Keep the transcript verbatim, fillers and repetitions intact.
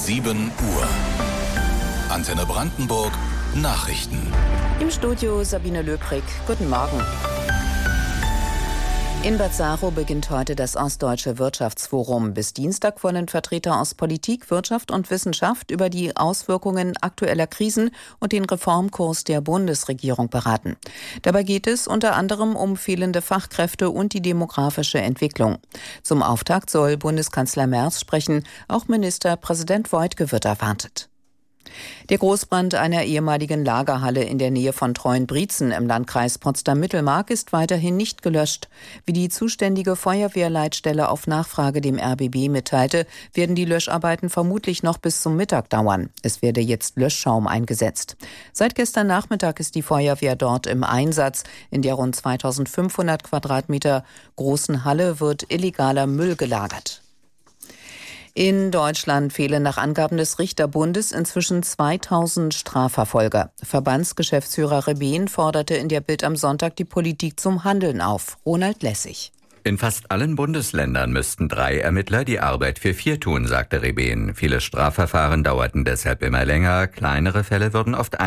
sieben Uhr. Antenne Brandenburg Nachrichten. Im Studio Sabine Löbrig. Guten Morgen. In Bad Saro beginnt heute das Ostdeutsche Wirtschaftsforum. Bis Dienstag wollen Vertreter aus Politik, Wirtschaft und Wissenschaft über die Auswirkungen aktueller Krisen und den Reformkurs der Bundesregierung beraten. Dabei geht es unter anderem um fehlende Fachkräfte und die demografische Entwicklung. Zum Auftakt soll Bundeskanzler Merz sprechen. Auch Ministerpräsident Woidke wird erwartet. Der Großbrand einer ehemaligen Lagerhalle in der Nähe von Treuenbrietzen im Landkreis Potsdam-Mittelmark ist weiterhin nicht gelöscht. Wie die zuständige Feuerwehrleitstelle auf Nachfrage dem R B B mitteilte, werden die Löscharbeiten vermutlich noch bis zum Mittag dauern. Es werde jetzt Löschschaum eingesetzt. Seit gestern Nachmittag ist die Feuerwehr dort im Einsatz. In der rund zweitausendfünfhundert Quadratmeter großen Halle wird illegaler Müll gelagert. In Deutschland fehlen nach Angaben des Richterbundes inzwischen zweitausend Strafverfolger. Verbandsgeschäftsführer Rebeen forderte in der Bild am Sonntag die Politik zum Handeln auf. Ronald Lessig. In fast allen Bundesländern müssten drei Ermittler die Arbeit für vier tun, sagte Rebeen. Viele Strafverfahren dauerten deshalb immer länger, kleinere Fälle würden oft